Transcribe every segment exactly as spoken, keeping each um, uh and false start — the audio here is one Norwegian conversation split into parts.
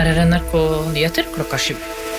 Her er N R K Nyheter klokka sju.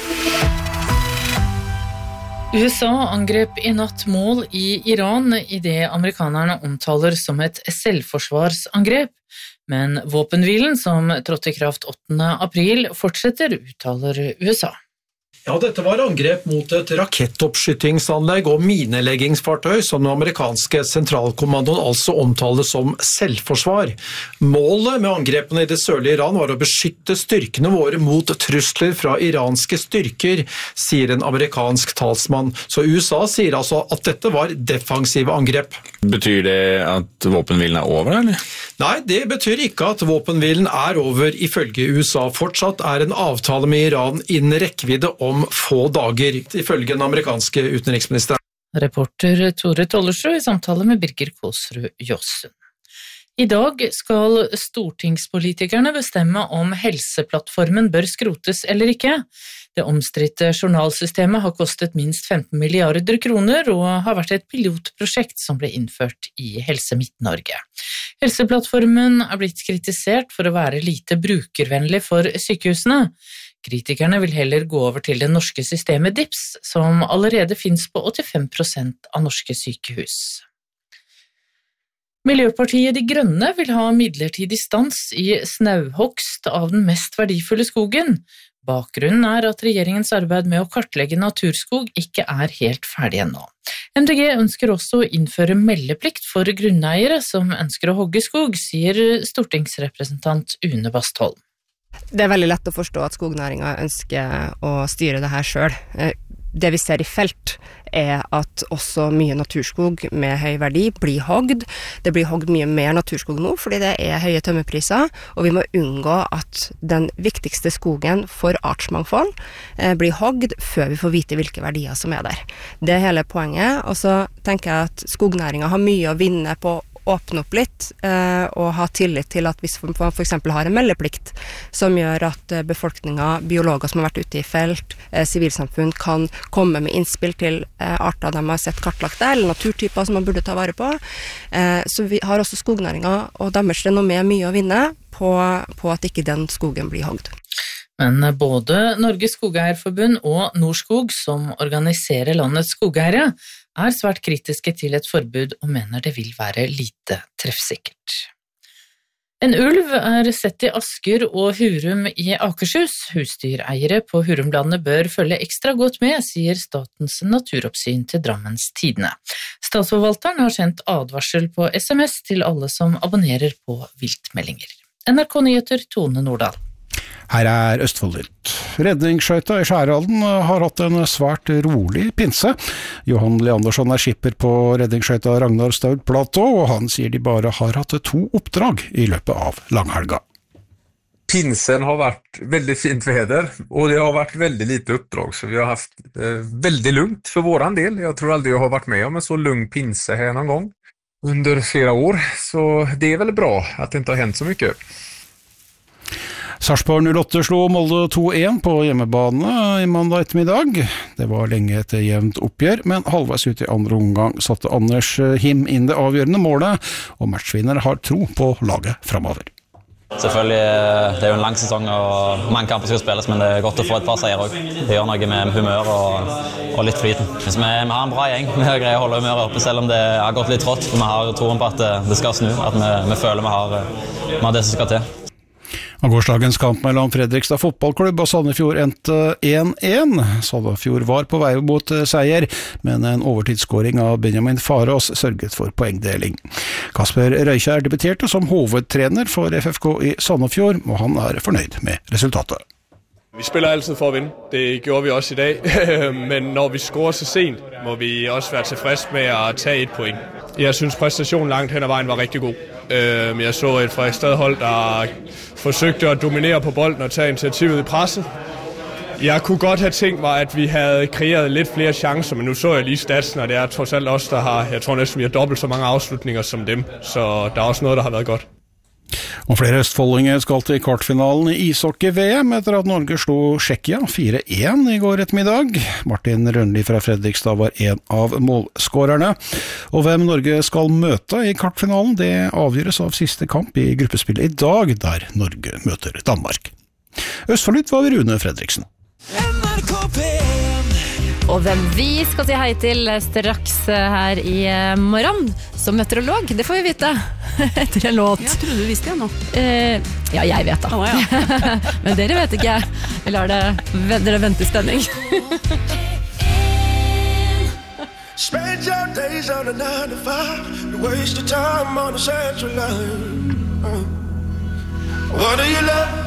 U S A angrep i natt mål i Iran i det amerikanerne omtaler som et selvforsvarsangrep, men våpenhvilen som trådte i kraft åttende april fortsetter, uttaler U S A. Ja, dette var angrep mot et rakettoppskytingsanlegg og mineleggingsfartøy som den amerikanske sentralkommandoen altså omtaler som selvforsvar. Målet med angrepene i det sørlige Iran var å beskytte styrkene våre mot trusler fra iranske styrker, sier en amerikansk talsmann. Så U S A sier altså at dette var defensive angrep. Betyr det at våpenhvilen er over, eller? Nei, det betyr ikke at våpenhvilen er over ifølge U S A. Fortsatt er en avtale med Iran innen rekkevidde om få dager, ifølge den amerikanske utenriksministeren. Reporter Tore Tollesjø i samtale med Birger Kåsrud Jåssund. I dag skal stortingspolitikerne bestemme om helseplattformen bør skrotes eller ikke. Det omstridte journalsystemet har kostet minst femten milliarder kroner og har vært et pilotprosjekt som ble innført i Helse Midt-Norge. Helseplattformen er blitt kritisert for å være lite brukervennlig for sykehusene. Kritikerne vil heller gå over til det norske systemet D I P S, som allerede finnes på åttifem prosent av norske sykehus. Miljøpartiet De Grønne vil ha midlertidig stans i snauhogst av den mest verdifulle skogen. Bakgrunnen er at regjeringens arbeid med å kartlegge naturskog ikke er helt ferdig ennå. M D G ønsker også å innføre meldeplikt for grunneiere som ønsker å hogge skog, sier stortingsrepresentant Une Bastholm. Det er veldig lett å forstå at skognæringen ønsker å styre det her selv. Det vi ser i felt er at også mye naturskog med høy verdi blir hogd. Det blir hogd mye mer naturskog nå fordi det er høye tømmerpriser, og vi må unngå at den viktigste skogen for artsmangfold blir hogd før vi får vite hvilke verdier som er der. Det er hele poenget, og så tenker jeg at skognæringen har mye å vinne på åpne opp litt eh, og ha tillit til at hvis man for eksempel har en meldeplikt som gjør at befolkningen, biologer som har vært ute i felt, eh, sivilsamfunn kan komme med innspill til eh, arter de har sett kartlagt der, eller naturtyper som man burde ta vare på. Eh, så vi har også skognæringen og deres renommé mye å vinne på, på at ikke den skogen blir hogd. Men både Norges Skogeierforbund og Norskog, som organiserer landets skogeiere, er svært kritiske til et forbud og mener det vil være lite treffsikkert. En ulv er sett i Asker og Hurum i Akershus. Husdyreiere på Hurumlandet bør følge ekstra godt med, sier Statens naturoppsyn til Drammens Tidende. Statsforvalteren har sendt advarsel på S M S til alle som abonnerer på viltmeldinger. N R K Nyheter, Tone Nordahl. Her er Østfoldnytt. Redningsskøyta i Skjærhalden har hatt en svært rolig pinse. Johan Leandersson er skipper på redningsskøyta Ragnar Staud Plato, og han sier de bare har hatt to oppdrag i løpet av langhelga. Pinsen har vært veldig fint väder og det har vært veldig lite oppdrag, så vi har haft eh, veldig lugnt for våran del. Jeg tror aldri jeg har vært med om en så lugn pinse her noen gang under flera år, så det er veldig bra at det ikke har hendt så mye. Sarpsborg null åtte slo Molde to en på hjemmebane i mandag ettermiddag. Det var lenge et jevnt oppgjør, men halvveis ut i andre omgang satte Anders Him inn det avgjørende målet, og matchvinner har tro på laget fremover. Selvfølgelig, det er jo en lang sesong og mange kamper skal spilles, men det er godt å få et par seier også. Det gjør noe med humør og, og litt flyten. Så vi, vi har en bra gjeng, vi har greier å holde humøret oppe selv om det har gått litt trått, for vi har troen på at det skal snu, at vi, vi føler vi har, vi har det som skal til. Og gårsdagens kamp mellom Fredrikstad fotballklubb og Sandefjord endte en en. Sandefjord var på vei mot seier, men en overtidsskåring av Benjamin Farås sørget for poengdeling. Kasper Røykjær debuterte som hovedtrener for F F K i Sandefjord, og han er fornøyd med resultatet. Vi spiller altid for at vinde. Det gjorde vi også i dag. Men når vi scorer så sent, må vi også være tilfreds med at tage et point. Jeg synes præstationen langt hen ad vejen var rigtig god. Jeg så et Fredrikstad-hold, der forsøgte at dominere på bolden og tage initiativet i presset. Jeg kunne godt have tænkt mig, at vi havde kreeret lidt flere chancer, men nu så jeg lige statsen, og det er trods alt også, der har, jeg tror næsten, vi har dobbelt så mange afslutninger som dem. Så der er også noget, der har været godt. Og flere østfoldinger skal til kvartfinalen i ishockey-V M etter at Norge slo Tsjekkia fire en i går ettermiddag. Martin Rønli fra Fredrikstad var en av målskårerne. Og hvem Norge skal møte i kvartfinalen, det avgjøres av siste kamp i gruppespillet i dag, der Norge møter Danmark. Østfoldnytt var Rune Fredriksen. Og hvem vi skal si hei til straks her i morgen som meteorolog, det får vi vite etter en låt. Jeg trodde du visste det nå. Eh, ja, jeg vet da. Oh, ja. Men dere vet ikke. Vi lar det, dere vente i spenning. Spend your days on a nine to five, you waste your time on a central line. Uh, what do you love?